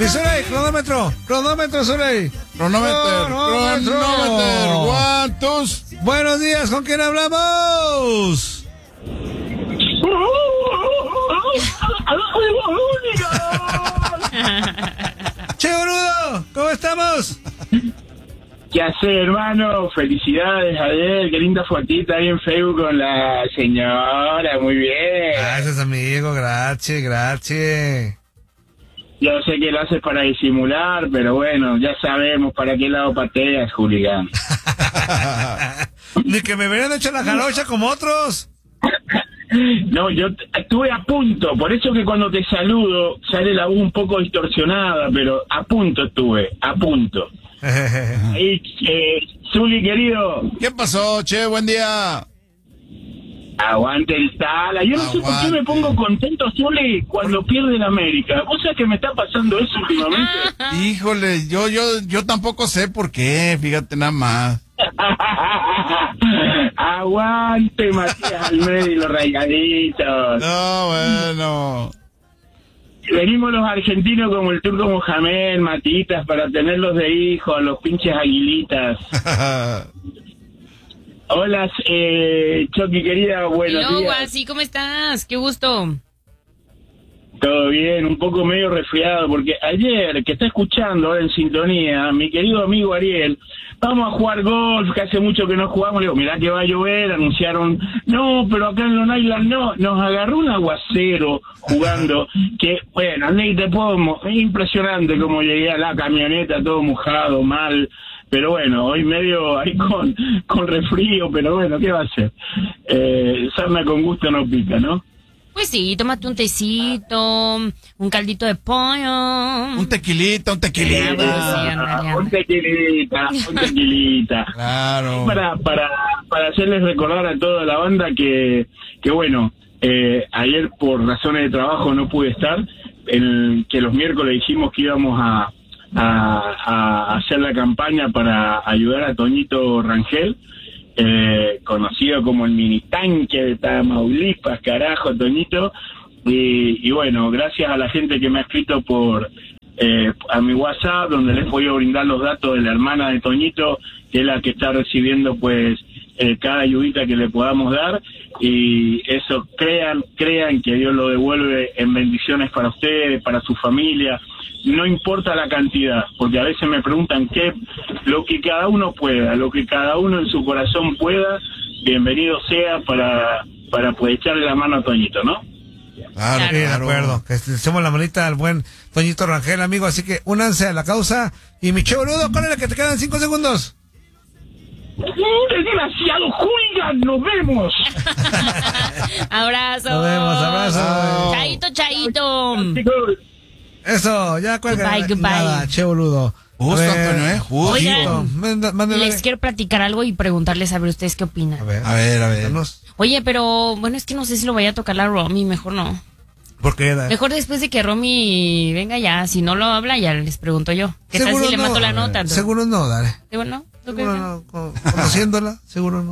Soleil, cronómetro, Soleil. Cronómetro. 1, 2. Buenos días, ¿con quién hablamos? Che, boludo, ¿cómo estamos? ¿Qué hace, hermano? Felicidades, Adel, qué linda fotita ahí en Facebook con la señora, muy bien. Gracias, amigo, gracias. Yo sé que lo haces para disimular, pero bueno, ya sabemos para qué lado pateas, Julián. Ni que me hubieran hecho la jarocha como otros. No, yo estuve a punto, por eso que cuando te saludo sale la voz un poco distorsionada, pero a punto estuve, a punto. Y, Zuli, querido. ¿Qué pasó, che? Buen día. Aguante el Tala. Yo no sé por qué me pongo contento, Zuli, cuando pierde el América. ¿Vos sabés que me está pasando eso últimamente? Híjole, yo tampoco sé por qué, fíjate nada más. Aguante, Matías Almeida y los rayaditos. No, bueno. Venimos los argentinos como el turco Mohamed, Matitas, para tenerlos de hijos, los pinches aguilitas. Hola, Choqui, querida, buenos días. Guasi, ¿cómo estás? Qué gusto. Todo bien, un poco medio resfriado, porque ayer, que está escuchando ahora en sintonía, mi querido amigo Ariel, vamos a jugar golf, que hace mucho que no jugamos, le digo, mirá que va a llover, anunciaron, no, pero acá en Long Island no, nos agarró un aguacero jugando, que, bueno, ni te puedo, es impresionante como llegué a la camioneta, todo mojado, mal, pero bueno, hoy medio ahí con resfrío, pero bueno, ¿qué va a hacer? Sarna con gusto no pica, ¿no? Pues sí, tómate un tecito, un caldito de pollo. Un tequilita. Un tequilita. Claro. Para hacerles recordar a toda la banda que bueno, ayer por razones de trabajo no pude estar, que los miércoles dijimos que íbamos a hacer la campaña para ayudar a Toñito Rangel, conocido como el mini tanque de Tamaulipas, carajo, Toñito, y bueno, gracias a la gente que me ha escrito por a mi WhatsApp, donde les he podido brindar los datos de la hermana de Toñito, que es la que está recibiendo pues cada ayudita que le podamos dar, y eso, crean que Dios lo devuelve en bendiciones para ustedes, para su familia. No importa la cantidad, porque a veces me preguntan lo que cada uno pueda, lo que cada uno en su corazón pueda, bienvenido sea para poder echarle la mano a Toñito, ¿no? Claro, sí, de acuerdo, que echemos la manita al buen Toñito Rangel, amigo, así que únanse a la causa. Y mi che boludo, ¿cuál es la que te quedan 5 segundos? Desgraciado Julián, nos vemos. Abrazo. Nos vemos, abrazo. Chaito. Eso, ya cuelga. Goodbye. Nada, che boludo. Justo, Antonio, justo. Oigan, les quiero platicar algo y preguntarles a ver ustedes qué opinan. A ver. Oye, pero bueno, es que no sé si lo vaya a tocar la Romy, mejor no. ¿Por qué? Mejor después de que Romy venga ya, si no lo habla ya les pregunto yo. ¿Qué tal si le mato la nota? Entonces? Seguro no, dale. ¿Seguro no? Seguro no, conociéndola, seguro no.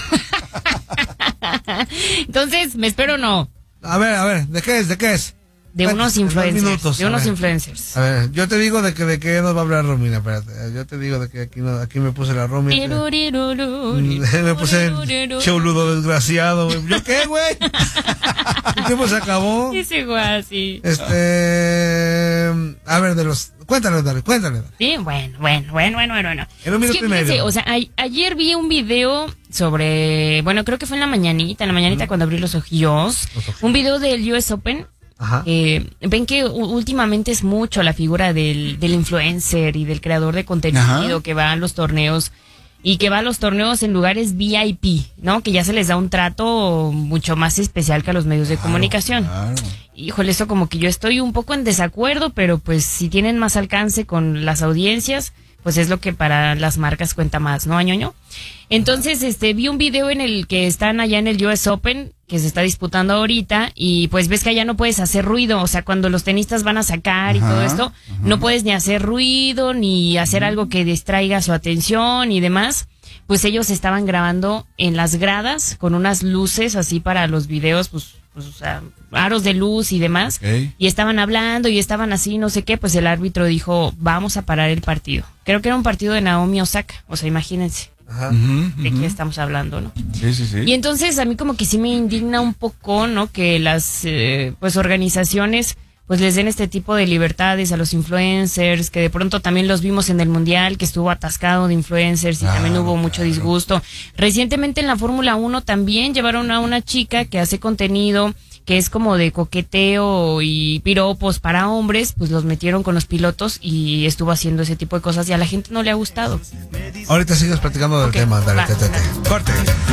Entonces, ¿me espero o no? A ver, ¿de qué es? De unos influencers. Minutos, Influencers. A ver, yo te digo de qué nos va a hablar Romina, espérate. Yo te digo de que aquí me puse la Romina. Me puse el choludo desgraciado, güey. ¿Yo qué, güey? El tiempo se acabó. Ese Guasi. A ver, cuéntale. Sí, bueno. En un minuto y medio. Fíjense, o sea, ayer vi un video sobre, bueno, creo que fue en la mañanita cuando abrí los ojillos. Un video del US Open. Ajá. Ven que últimamente es mucho la figura del influencer y del creador de contenido. Ajá. Que va a los torneos y que va a los torneos en lugares VIP, ¿no? Que ya se les da un trato mucho más especial que a los medios de comunicación. Claro. Híjole, eso como que yo estoy un poco en desacuerdo, pero pues si tienen más alcance con las audiencias, pues es lo que para las marcas cuenta más, ¿no, Añoño? Entonces, vi un video en el que están allá en el US Open, que se está disputando ahorita, y pues ves que allá no puedes hacer ruido, o sea, cuando los tenistas van a sacar y todo esto, no puedes ni hacer ruido, ni hacer algo que distraiga su atención y demás. Pues ellos estaban grabando en las gradas con unas luces así para los videos, pues pues, o sea, aros de luz y demás. Okay. Y estaban hablando y estaban así, no sé qué, pues el árbitro dijo, vamos a parar el partido. Creo que era un partido de Naomi Osaka, o sea, imagínense. Ajá. De qué estamos hablando, ¿no? Sí. Y entonces a mí como que sí me indigna un poco, ¿no? Que las pues organizaciones pues les den este tipo de libertades a los influencers, que de pronto también los vimos en el Mundial, que estuvo atascado de influencers y también hubo mucho disgusto. Recientemente en la Fórmula 1 también llevaron a una chica que hace contenido que es como de coqueteo y piropos para hombres, pues los metieron con los pilotos y estuvo haciendo ese tipo de cosas y a la gente no le ha gustado. Ahorita sigues platicando del tema, dale, corte.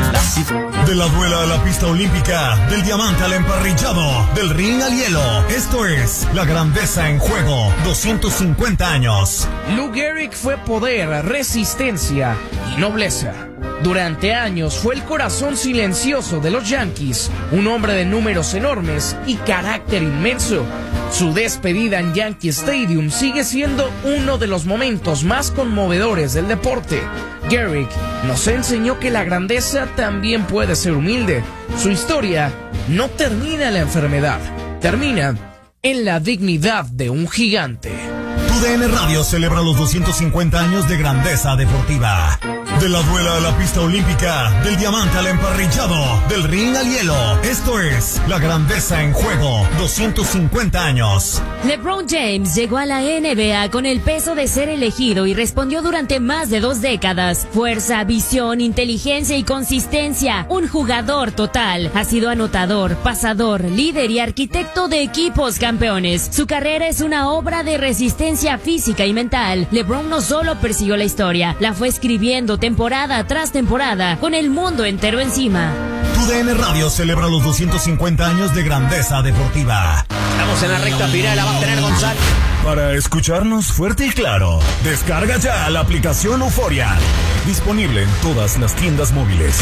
De la duela a la pista olímpica, del diamante al emparrillado, del ring al hielo. Esto es La Grandeza en Juego, 250 años. Lou Gehrig fue poder, resistencia y nobleza. Durante años fue el corazón silencioso de los Yankees, un hombre de números enormes y carácter inmenso. Su despedida en Yankee Stadium sigue siendo uno de los momentos más conmovedores del deporte. Gehrig nos enseñó que la grandeza también puede ser humilde. Su historia no termina en la enfermedad, termina en la dignidad de un gigante. TUDN Radio celebra los 250 años de grandeza deportiva. De la duela a la pista olímpica, del diamante al emparrillado, del ring al hielo. Esto es La Grandeza en Juego, 250 años. LeBron James llegó a la NBA con el peso de ser elegido y respondió durante más de 2 décadas. Fuerza, visión, inteligencia y consistencia. Un jugador total. Ha sido anotador, pasador, líder y arquitecto de equipos campeones. Su carrera es una obra de resistencia física y mental. LeBron no solo persiguió la historia, la fue escribiendo temporada tras temporada, con el mundo entero encima. TUDN Radio celebra los 250 años de grandeza deportiva. Estamos en la recta final, la va a tener González. Para escucharnos fuerte y claro, descarga ya la aplicación Euforia. Disponible en todas las tiendas móviles.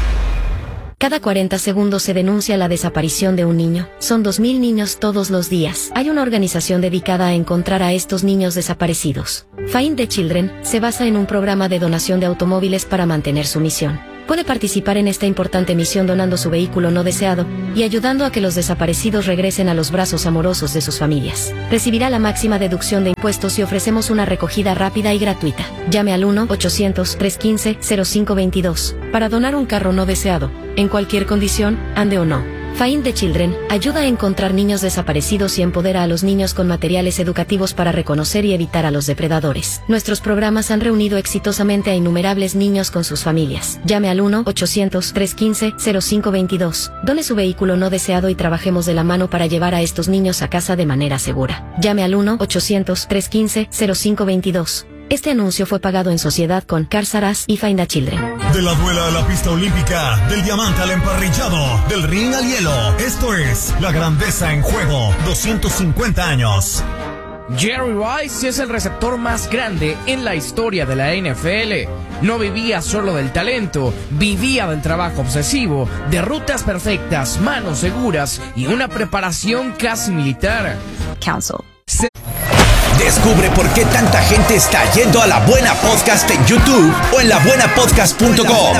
Cada 40 segundos se denuncia la desaparición de un niño. Son 2.000 niños todos los días. Hay una organización dedicada a encontrar a estos niños desaparecidos. Find the Children se basa en un programa de donación de automóviles para mantener su misión. Puede participar en esta importante misión donando su vehículo no deseado y ayudando a que los desaparecidos regresen a los brazos amorosos de sus familias. Recibirá la máxima deducción de impuestos y ofrecemos una recogida rápida y gratuita. Llame al 1-800-315-0522 para donar un carro no deseado, en cualquier condición, ande o no. Find the Children ayuda a encontrar niños desaparecidos y empodera a los niños con materiales educativos para reconocer y evitar a los depredadores. Nuestros programas han reunido exitosamente a innumerables niños con sus familias. Llame al 1-800-315-0522. Done su vehículo no deseado y trabajemos de la mano para llevar a estos niños a casa de manera segura. Llame al 1-800-315-0522. Este anuncio fue pagado en sociedad con Cars R Us y Find the Children. De la duela a la pista olímpica, del diamante al emparrillado, del ring al hielo. Esto es La Grandeza en Juego, 250 años. Jerry Rice es el receptor más grande en la historia de la NFL. No vivía solo del talento, vivía del trabajo obsesivo, de rutas perfectas, manos seguras y una preparación casi militar. Council. Descubre por qué tanta gente está yendo a La Buena Podcast en YouTube o en labuenapodcast.com.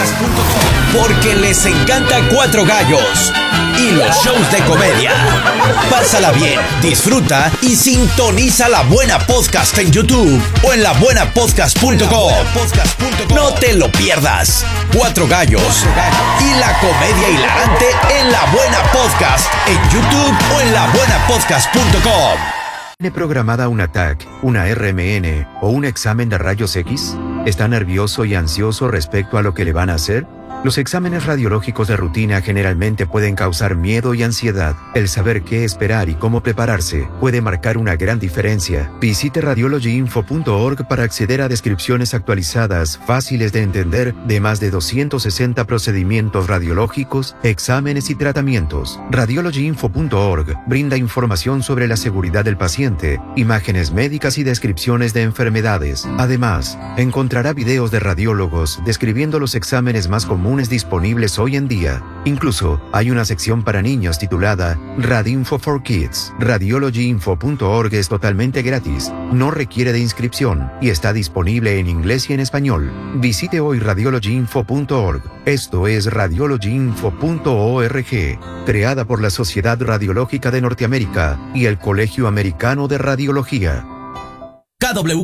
Porque les encanta Cuatro Gallos y los shows de comedia. Pásala bien, disfruta y sintoniza La Buena Podcast en YouTube o en labuenapodcast.com. No te lo pierdas. Cuatro Gallos y la comedia hilarante en La Buena Podcast en YouTube o en labuenapodcast.com. ¿Tiene programada una TAC, una RMN o un examen de rayos X? ¿Está nervioso y ansioso respecto a lo que le van a hacer? Los exámenes radiológicos de rutina generalmente pueden causar miedo y ansiedad. El saber qué esperar y cómo prepararse puede marcar una gran diferencia. Visite radiologyinfo.org para acceder a descripciones actualizadas, fáciles de entender, de más de 260 procedimientos radiológicos, exámenes y tratamientos. Radiologyinfo.org brinda información sobre la seguridad del paciente, imágenes médicas y descripciones de enfermedades. Además, encontrará videos de radiólogos describiendo los exámenes más comunes comunes disponibles hoy en día. Incluso hay una sección para niños titulada Radinfo for Kids. Radiologyinfo.org es totalmente gratis, no requiere de inscripción y está disponible en inglés y en español. Visite hoy radiologyinfo.org. Esto es radiologyinfo.org, creada por la Sociedad Radiológica de Norteamérica y el Colegio Americano de Radiología. KW